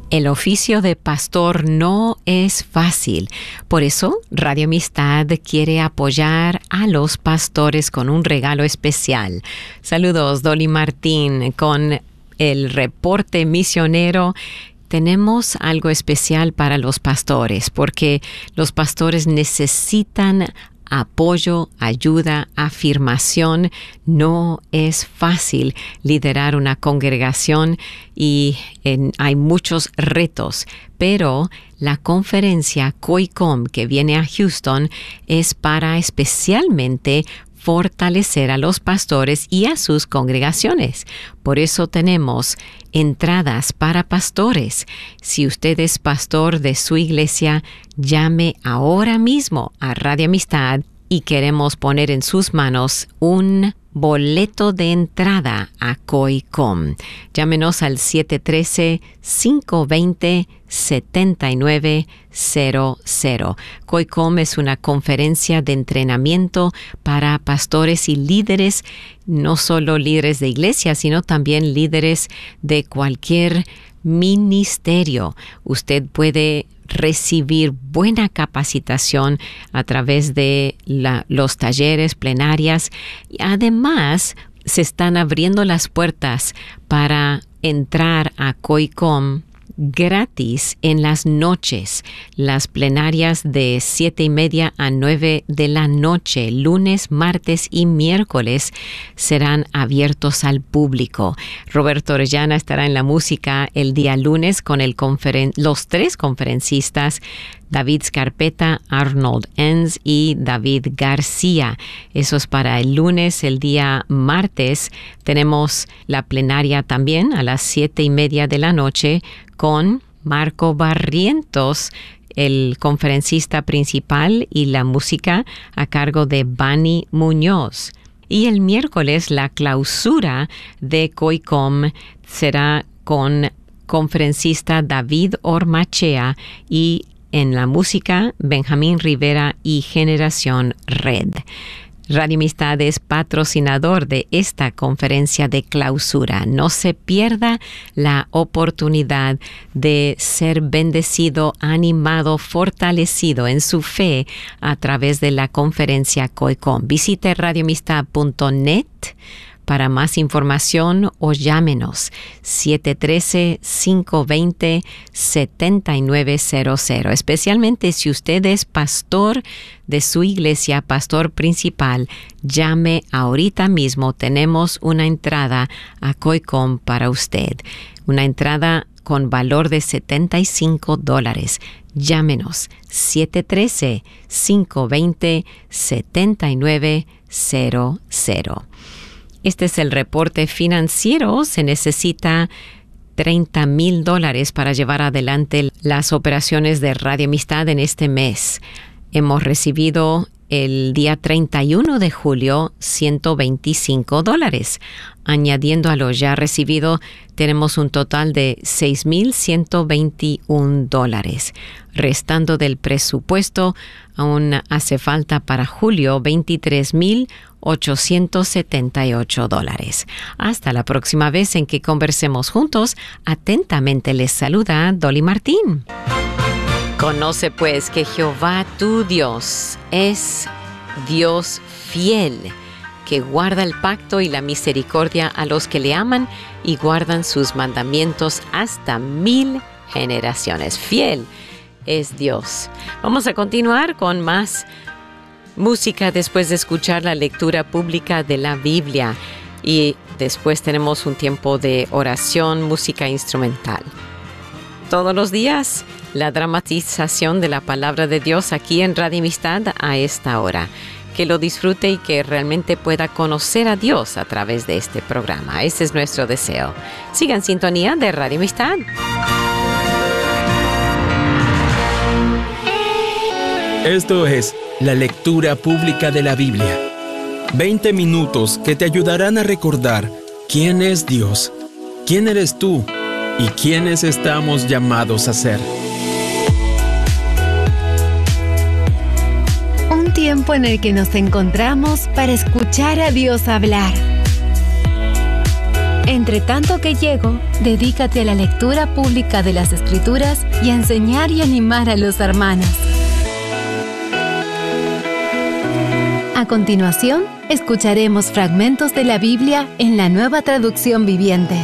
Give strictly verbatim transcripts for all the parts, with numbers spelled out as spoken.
El oficio de pastor no es fácil. Por eso, Radio Amistad quiere apoyar a los pastores con un regalo especial. Saludos, Dolly Martín, con el reporte misionero. Tenemos algo especial para los pastores, porque los pastores necesitan apoyo, ayuda, afirmación. No es fácil liderar una congregación y en, hay muchos retos, pero la conferencia COICOM que viene a Houston es para especialmente fortalecer a los pastores y a sus congregaciones. Por eso tenemos entradas para pastores. Si usted es pastor de su iglesia, llame ahora mismo a Radio Amistad y queremos poner en sus manos un boleto de entrada a COICOM. Llámenos al siete uno tres, cinco dos cero, siete nueve cero cero. COICOM es una conferencia de entrenamiento para pastores y líderes, no solo líderes de iglesia, sino también líderes de cualquier ministerio. Usted puede recibir buena capacitación a través de la, los talleres, plenarias. Y además, se están abriendo las puertas para entrar a COICOM gratis en las noches, las plenarias de siete y media a nueve de la noche, lunes, martes y miércoles serán abiertos al público. Roberto Orellana estará en la música el día lunes con el conferen- los tres conferencistas, David Scarpeta, Arnold Enns y David García. Eso es para el lunes. El día martes tenemos la plenaria también a las siete y media de la noche con Marco Barrientos, el conferencista principal, y la música a cargo de Bani Muñoz. Y el miércoles la clausura de COICOM será con conferencista David Ormachea y en la música Benjamín Rivera y Generación Red. Radio Amistad es patrocinador de esta conferencia de clausura. No se pierda la oportunidad de ser bendecido, animado, fortalecido en su fe a través de la conferencia COICOM. Visite radio amistad punto net para más información o llámenos siete uno tres, cinco dos cero, siete nueve cero cero. Especialmente si usted es pastor de su iglesia, pastor principal, llame ahorita mismo. Tenemos una entrada a COICOM para usted. Una entrada con valor de setenta y cinco dólares. Llámenos siete uno tres, cinco dos cero, siete nueve cero cero. Este es el reporte financiero. Se necesita treinta mil dólares para llevar adelante las operaciones de Radio Amistad en este mes. Hemos recibido el día treinta y uno de julio ciento veinticinco dólares. Añadiendo a lo ya recibido, tenemos un total de seis mil ciento veintiún dólares. Restando del presupuesto, aún hace falta para julio veintitrés mil ochocientos setenta y ocho dólares. Hasta la próxima vez en que conversemos juntos. Atentamente les saluda Dolly Martín. Conoce pues que Jehová tu Dios es Dios fiel, que guarda el pacto y la misericordia a los que le aman y guardan sus mandamientos hasta mil generaciones. Fiel es Dios. Vamos a continuar con más música después de escuchar la lectura pública de la Biblia y después tenemos un tiempo de oración, música instrumental. Todos los días, la dramatización de la palabra de Dios aquí en Radio Amistad a esta hora. Que lo disfrute y que realmente pueda conocer a Dios a través de este programa. Ese es nuestro deseo. Siga en sintonía de Radio Amistad. Esto es la lectura pública de la Biblia. veinte minutos que te ayudarán a recordar quién es Dios, quién eres tú y quiénes estamos llamados a ser. Un tiempo en el que nos encontramos para escuchar a Dios hablar. Entre tanto que llego, dedícate a la lectura pública de las Escrituras y a enseñar y animar a los hermanos. A continuación, escucharemos fragmentos de la Biblia en la Nueva Traducción Viviente.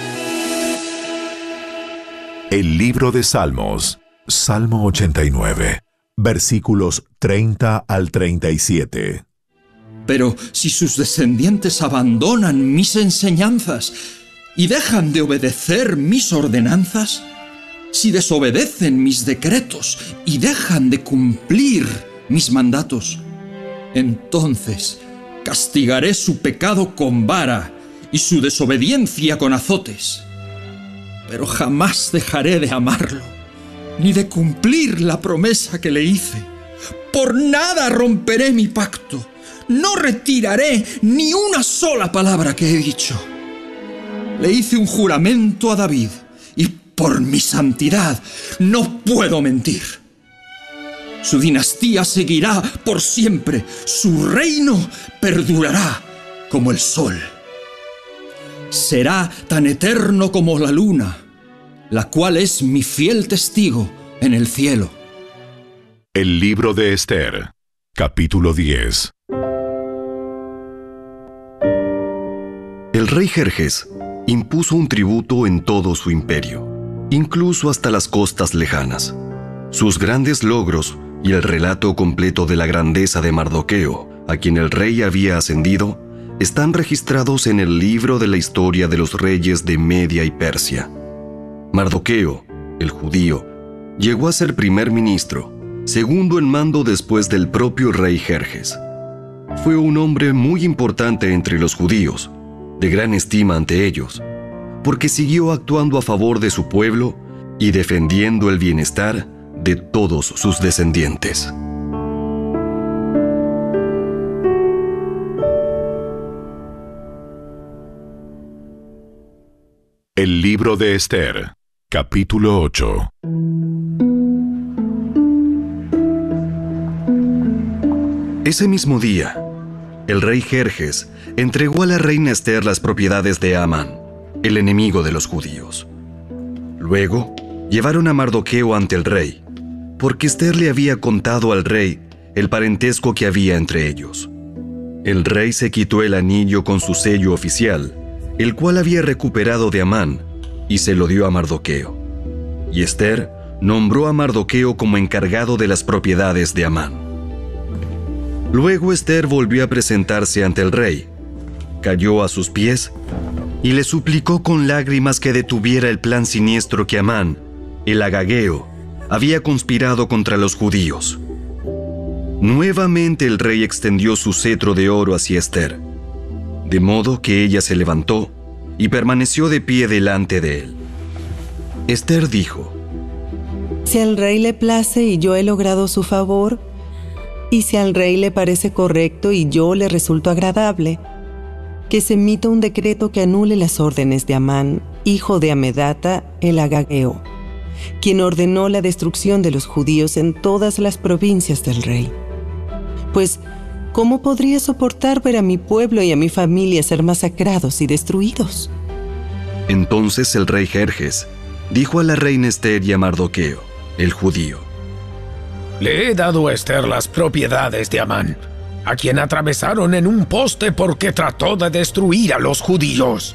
El libro de Salmos, Salmo ochenta y nueve, versículos treinta al treinta y siete. Pero si sus descendientes abandonan mis enseñanzas y dejan de obedecer mis ordenanzas, si desobedecen mis decretos y dejan de cumplir mis mandatos, entonces castigaré su pecado con vara y su desobediencia con azotes. Pero jamás dejaré de amarlo, ni de cumplir la promesa que le hice. Por nada romperé mi pacto. No retiraré ni una sola palabra que he dicho. Le hice un juramento a David, y por mi santidad no puedo mentir. Su dinastía seguirá por siempre, su reino perdurará como el sol. Será tan eterno como la luna, la cual es mi fiel testigo en el cielo. El libro de Esther, capítulo diez. El rey Jerjes impuso un tributo en todo su imperio, incluso hasta las costas lejanas. Sus grandes logros y el relato completo de la grandeza de Mardoqueo, a quien el rey había ascendido, están registrados en el libro de la historia de los reyes de Media y Persia. Mardoqueo, el judío, llegó a ser primer ministro, segundo en mando después del propio rey Jerjes. Fue un hombre muy importante entre los judíos, de gran estima ante ellos, porque siguió actuando a favor de su pueblo y defendiendo el bienestar de todos sus descendientes. El libro de Esther, capítulo ocho. Ese mismo día, el rey Jerjes entregó a la reina Esther las propiedades de Amán, el enemigo de los judíos. Luego, llevaron a Mardoqueo ante el rey, porque Esther le había contado al rey el parentesco que había entre ellos. El rey se quitó el anillo con su sello oficial, el cual había recuperado de Amán, y se lo dio a Mardoqueo. Y Esther nombró a Mardoqueo como encargado de las propiedades de Amán. Luego Esther volvió a presentarse ante el rey, cayó a sus pies y le suplicó con lágrimas que detuviera el plan siniestro que Amán, el agageo, había conspirado contra los judíos. Nuevamente el rey extendió su cetro de oro hacia Esther, de modo que ella se levantó y permaneció de pie delante de él. Esther dijo: Si al rey le place y yo he logrado su favor, y si al rey le parece correcto y yo le resulto agradable, que se emita un decreto que anule las órdenes de Amán, hijo de Amedata, el agageo, quien ordenó la destrucción de los judíos en todas las provincias del rey. Pues, ¿cómo podría soportar ver a mi pueblo y a mi familia ser masacrados y destruidos? Entonces el rey Jerjes dijo a la reina Esther y a Mardoqueo, el judío: Le he dado a Esther las propiedades de Amán, a quien atravesaron en un poste porque trató de destruir a los judíos.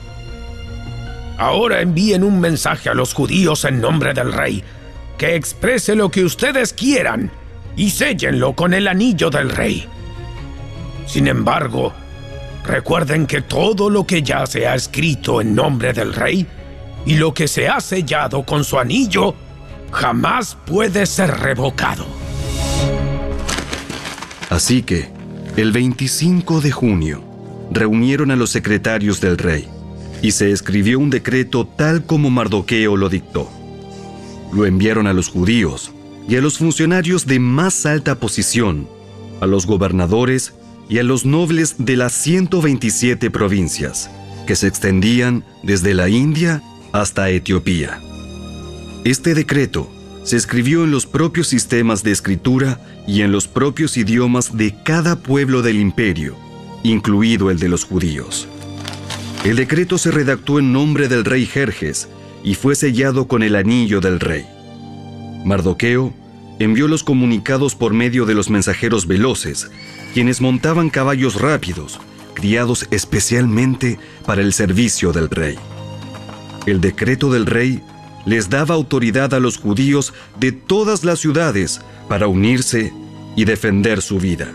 Ahora envíen un mensaje a los judíos en nombre del rey, que exprese lo que ustedes quieran y séllenlo con el anillo del rey. Sin embargo, recuerden que todo lo que ya se ha escrito en nombre del rey y lo que se ha sellado con su anillo jamás puede ser revocado. Así que, el veinticinco de junio, reunieron a los secretarios del rey y se escribió un decreto tal como Mardoqueo lo dictó. Lo enviaron a los judíos y a los funcionarios de más alta posición, a los gobernadores y a los nobles de las ciento veintisiete provincias, que se extendían desde la India hasta Etiopía. Este decreto se escribió en los propios sistemas de escritura y en los propios idiomas de cada pueblo del imperio, incluido el de los judíos. El decreto se redactó en nombre del rey Jerjes y fue sellado con el anillo del rey. Mardoqueo envió los comunicados por medio de los mensajeros veloces, quienes montaban caballos rápidos, criados especialmente para el servicio del rey. El decreto del rey les daba autoridad a los judíos de todas las ciudades para unirse y defender su vida.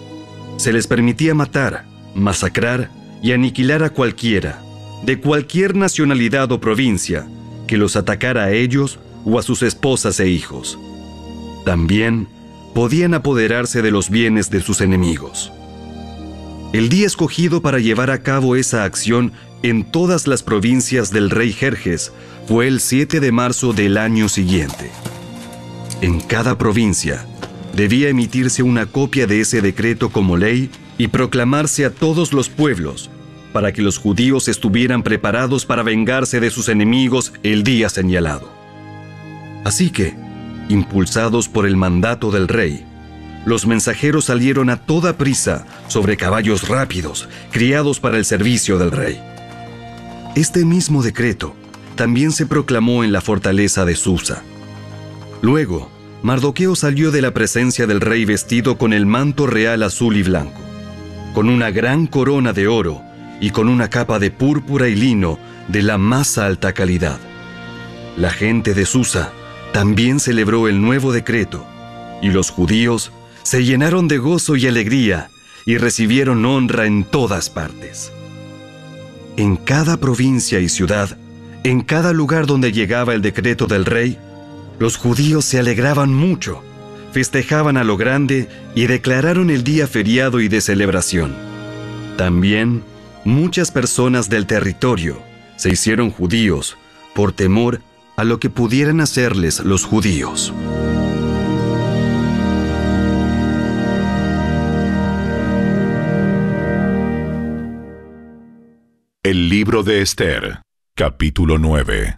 Se les permitía matar, masacrar y aniquilar a cualquiera, de cualquier nacionalidad o provincia, que los atacara a ellos o a sus esposas e hijos. También podían apoderarse de los bienes de sus enemigos. El día escogido para llevar a cabo esa acción en todas las provincias del rey Jerjes fue el siete de marzo del año siguiente. En cada provincia debía emitirse una copia de ese decreto como ley y proclamarse a todos los pueblos, para que los judíos estuvieran preparados para vengarse de sus enemigos el día señalado. Así que, impulsados por el mandato del rey, los mensajeros salieron a toda prisa sobre caballos rápidos, criados para el servicio del rey. Este mismo decreto también se proclamó en la fortaleza de Susa. Luego, Mardoqueo salió de la presencia del rey vestido con el manto real azul y blanco, con una gran corona de oro y con una capa de púrpura y lino de la más alta calidad. La gente de Susa también celebró el nuevo decreto, y los judíos se llenaron de gozo y alegría y recibieron honra en todas partes. En cada provincia y ciudad, en cada lugar donde llegaba el decreto del rey, los judíos se alegraban mucho, festejaban a lo grande y declararon el día feriado y de celebración. También, muchas personas del territorio se hicieron judíos por temor a lo que pudieran hacerles los judíos. El libro de Esther, capítulo nueve.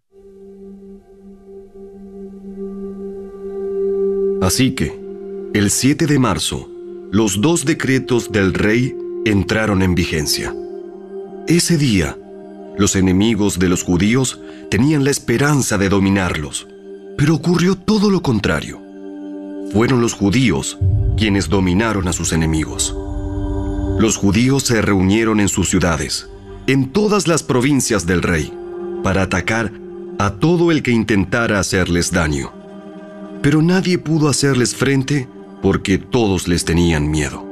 Así que, el siete de marzo, los dos decretos del rey entraron en vigencia. Ese día, los enemigos de los judíos tenían la esperanza de dominarlos, pero ocurrió todo lo contrario. Fueron los judíos quienes dominaron a sus enemigos. Los judíos se reunieron en sus ciudades, en todas las provincias del rey, para atacar a todo el que intentara hacerles daño. Pero nadie pudo hacerles frente porque todos les tenían miedo.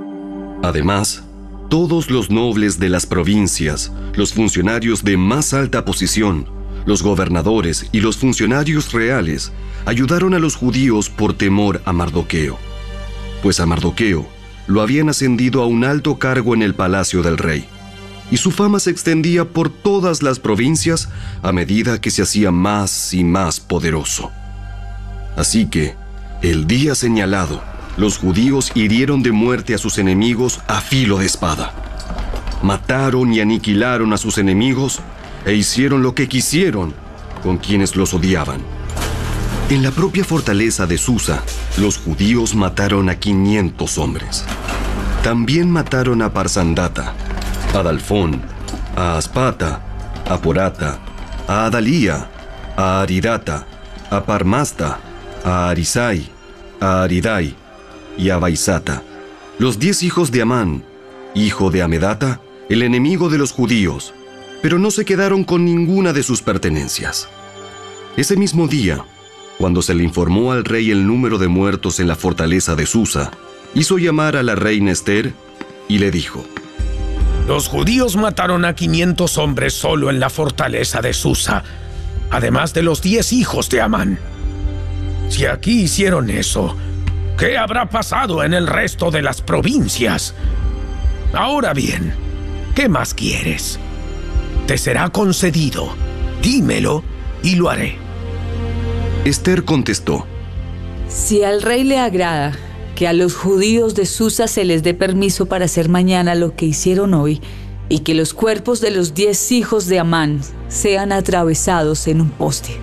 Además, todos los nobles de las provincias, los funcionarios de más alta posición, los gobernadores y los funcionarios reales ayudaron a los judíos por temor a Mardoqueo, pues a Mardoqueo lo habían ascendido a un alto cargo en el palacio del rey, y su fama se extendía por todas las provincias a medida que se hacía más y más poderoso. Así que, el día señalado, los judíos hirieron de muerte a sus enemigos a filo de espada. Mataron y aniquilaron a sus enemigos e hicieron lo que quisieron con quienes los odiaban. En la propia fortaleza de Susa, los judíos mataron a quinientos hombres. También mataron a Parsandata, a Dalfón, a Aspata, a Porata, a Adalía, a Aridata, a Parmasta, a Arisai, a Aridai y a Baisata, los diez hijos de Amán, hijo de Amedata, el enemigo de los judíos, pero no se quedaron con ninguna de sus pertenencias. Ese mismo día, cuando se le informó al rey el número de muertos en la fortaleza de Susa, hizo llamar a la reina Esther y le dijo: Los judíos mataron a quinientos hombres solo en la fortaleza de Susa, además de los diez hijos de Amán. Si aquí hicieron eso, ¿qué habrá pasado en el resto de las provincias? Ahora bien, ¿qué más quieres? Te será concedido. Dímelo y lo haré. Esther contestó: Si al rey le agrada que a los judíos de Susa se les dé permiso para hacer mañana lo que hicieron hoy, y que los cuerpos de los diez hijos de Amán sean atravesados en un poste.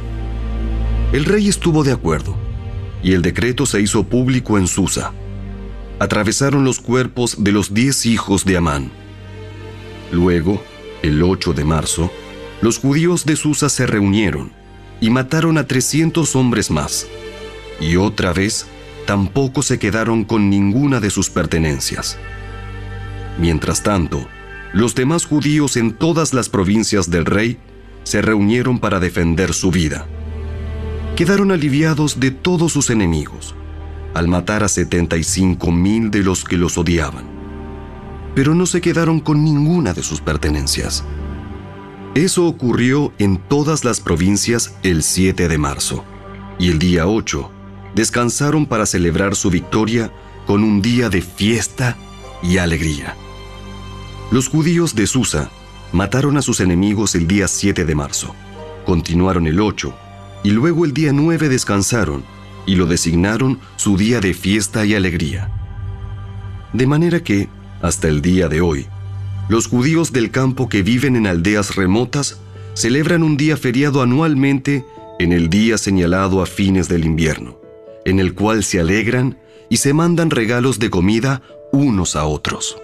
El rey estuvo de acuerdo, y el decreto se hizo público en Susa. Atravesaron los cuerpos de los diez hijos de Amán. Luego, El ocho de marzo, los judíos de Susa se reunieron y mataron a trescientos hombres más. Y otra vez, tampoco se quedaron con ninguna de sus pertenencias. Mientras tanto, los demás judíos en todas las provincias del rey se reunieron para defender su vida. Quedaron aliviados de todos sus enemigos, al matar a setenta y cinco mil de los que los odiaban. Pero no se quedaron con ninguna de sus pertenencias. Eso ocurrió en todas las provincias el siete de marzo, y el día ocho descansaron para celebrar su victoria con un día de fiesta y alegría. Los judíos de Susa mataron a sus enemigos el día siete de marzo, continuaron el ocho, y luego el día nueve descansaron, y lo designaron su día de fiesta y alegría. De manera que, hasta el día de hoy, los judíos del campo que viven en aldeas remotas celebran un día feriado anualmente en el día señalado a fines del invierno, en el cual se alegran y se mandan regalos de comida unos a otros.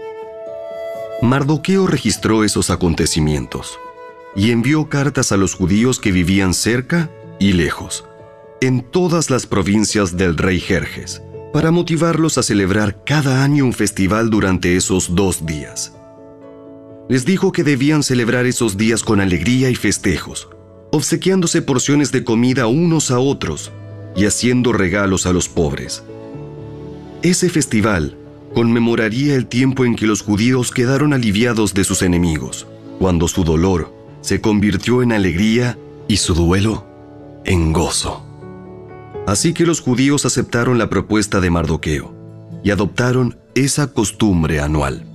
Mardoqueo registró esos acontecimientos y envió cartas a los judíos que vivían cerca y lejos, en todas las provincias del rey Jerjes, para motivarlos a celebrar cada año un festival durante esos dos días. Les dijo que debían celebrar esos días con alegría y festejos, obsequiándose porciones de comida unos a otros y haciendo regalos a los pobres. Ese festival conmemoraría el tiempo en que los judíos quedaron aliviados de sus enemigos, cuando su dolor se convirtió en alegría y su duelo en gozo. Así que los judíos aceptaron la propuesta de Mardoqueo y adoptaron esa costumbre anual.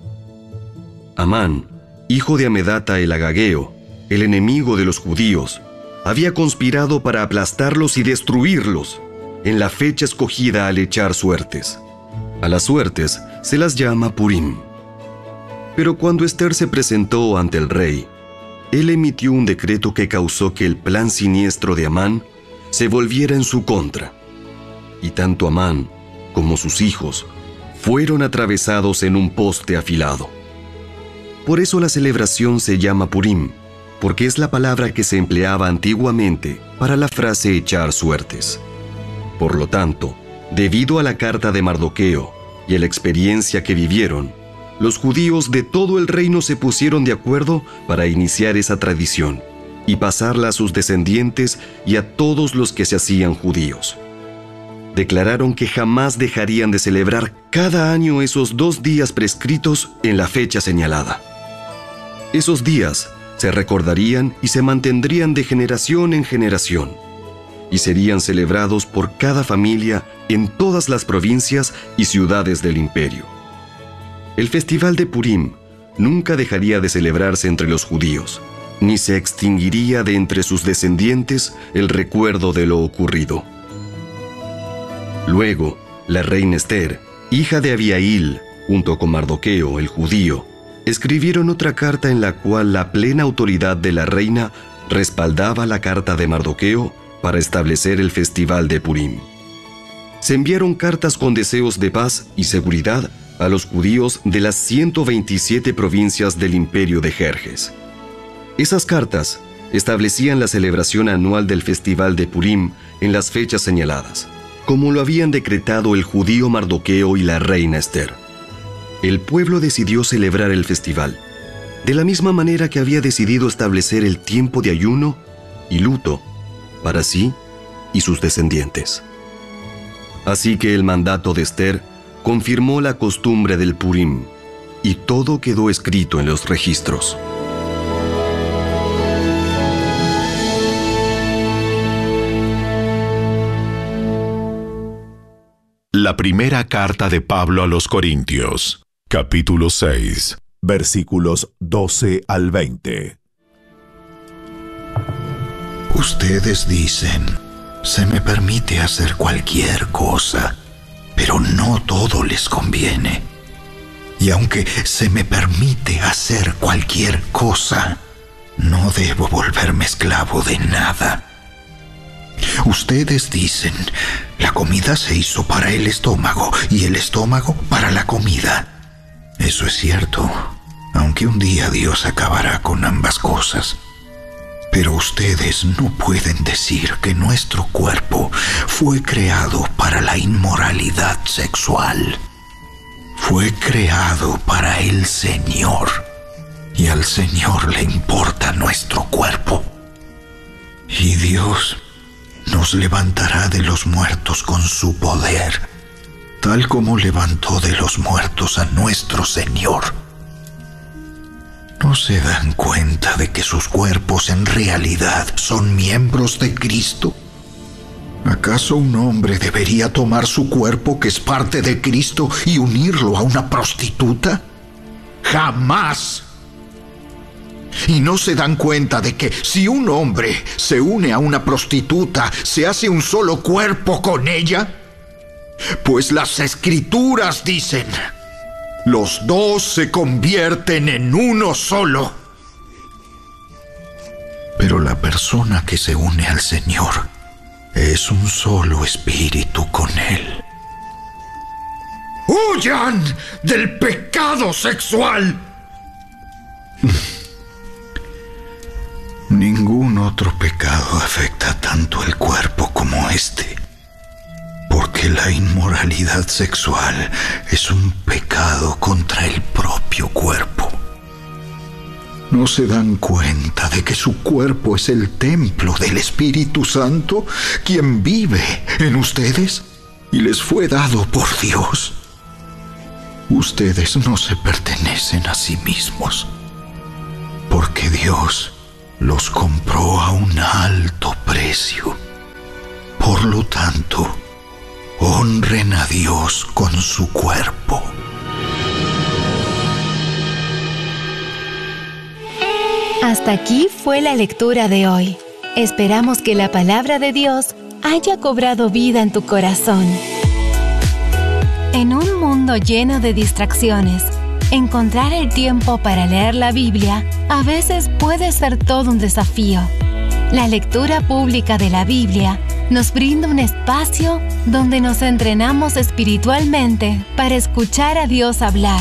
Amán, hijo de Amedata el Agageo, el enemigo de los judíos, había conspirado para aplastarlos y destruirlos en la fecha escogida al echar suertes. A las suertes se las llama Purim. Pero cuando Ester se presentó ante el rey, él emitió un decreto que causó que el plan siniestro de Amán se volviera en su contra. Y tanto Amán como sus hijos fueron atravesados en un poste afilado. Por eso la celebración se llama Purim, porque es la palabra que se empleaba antiguamente para la frase echar suertes. Por lo tanto, debido a la carta de Mardoqueo y a la experiencia que vivieron, los judíos de todo el reino se pusieron de acuerdo para iniciar esa tradición y pasarla a sus descendientes y a todos los que se hacían judíos. Declararon que jamás dejarían de celebrar cada año esos dos días prescritos en la fecha señalada. Esos días se recordarían y se mantendrían de generación en generación, y serían celebrados por cada familia en todas las provincias y ciudades del imperio. El festival de Purim nunca dejaría de celebrarse entre los judíos, ni se extinguiría de entre sus descendientes el recuerdo de lo ocurrido. Luego, la reina Ester, hija de Abihail, junto con Mardoqueo, el judío, escribieron otra carta en la cual la plena autoridad de la reina respaldaba la carta de Mardoqueo para establecer el festival de Purim. Se enviaron cartas con deseos de paz y seguridad a los judíos de las ciento veintisiete provincias del imperio de Jerjes. Esas cartas establecían la celebración anual del festival de Purim en las fechas señaladas, como lo habían decretado el judío Mardoqueo y la reina Ester. El pueblo decidió celebrar el festival, de la misma manera que había decidido establecer el tiempo de ayuno y luto para sí y sus descendientes. Así que el mandato de Ester confirmó la costumbre del Purim, y todo quedó escrito en los registros. La primera carta de Pablo a los Corintios, capítulo seis, versículos doce al veinte. Ustedes dicen, se me permite hacer cualquier cosa, pero no todo les conviene. Y aunque se me permite hacer cualquier cosa, no debo volverme esclavo de nada. Ustedes dicen, la comida se hizo para el estómago y el estómago para la comida. Eso es cierto, aunque un día Dios acabará con ambas cosas. Pero ustedes no pueden decir que nuestro cuerpo fue creado para la inmoralidad sexual. Fue creado para el Señor, y al Señor le importa nuestro cuerpo. Y Dios nos levantará de los muertos con su poder, tal como levantó de los muertos a nuestro Señor. ¿No se dan cuenta de que sus cuerpos en realidad son miembros de Cristo? ¿Acaso un hombre debería tomar su cuerpo, que es parte de Cristo, y unirlo a una prostituta? ¡Jamás! ¿Y no se dan cuenta de que si un hombre se une a una prostituta, se hace un solo cuerpo con ella? Pues las Escrituras dicen: los dos se convierten en uno solo. Pero la persona que se une al Señor es un solo espíritu con Él. ¡Huyan del pecado sexual! Ningún otro pecado afecta tanto el cuerpo como este, porque la inmoralidad sexual es un pecado contra el propio cuerpo. ¿No se dan cuenta de que su cuerpo es el templo del Espíritu Santo, quien vive en ustedes y les fue dado por Dios? Ustedes no se pertenecen a sí mismos, porque Dios los compró a un alto precio. Por lo tanto, honren a Dios con su cuerpo. Hasta aquí fue la lectura de hoy. Esperamos que la palabra de Dios haya cobrado vida en tu corazón. En un mundo lleno de distracciones, encontrar el tiempo para leer la Biblia a veces puede ser todo un desafío. La lectura pública de la Biblia nos brinda un espacio donde nos entrenamos espiritualmente para escuchar a Dios hablar.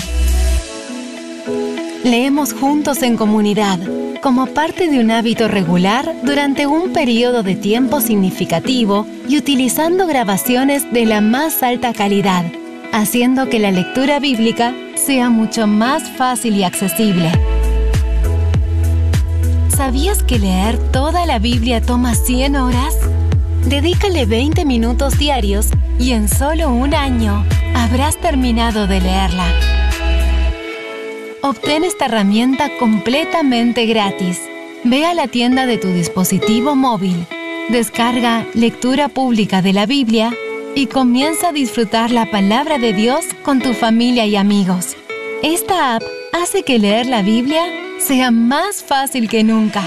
Leemos juntos en comunidad, como parte de un hábito regular durante un periodo de tiempo significativo y utilizando grabaciones de la más alta calidad, haciendo que la lectura bíblica sea mucho más fácil y accesible. ¿Sabías que leer toda la Biblia toma cien horas? Dedícale veinte minutos diarios y en solo un año habrás terminado de leerla. Obtén esta herramienta completamente gratis. Ve a la tienda de tu dispositivo móvil, descarga Lectura Pública de la Biblia y comienza a disfrutar la palabra de Dios con tu familia y amigos. Esta app hace que leer la Biblia sea más fácil que nunca.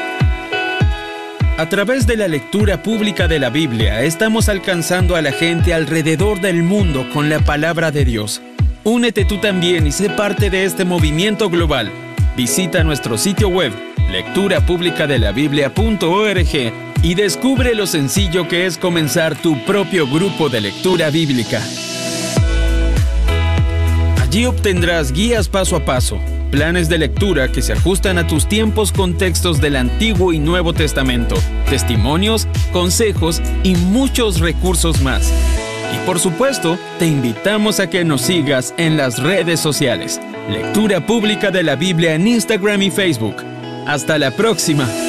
A través de la lectura pública de la Biblia, estamos alcanzando a la gente alrededor del mundo con la palabra de Dios. Únete tú también y sé parte de este movimiento global. Visita nuestro sitio web, lectura pública de la biblia punto org, y descubre lo sencillo que es comenzar tu propio grupo de lectura bíblica. Allí obtendrás guías paso a paso, planes de lectura que se ajustan a tus tiempos con textos del Antiguo y Nuevo Testamento, testimonios, consejos y muchos recursos más. Y por supuesto, te invitamos a que nos sigas en las redes sociales. Lectura Pública de la Biblia en Instagram y Facebook. Hasta la próxima.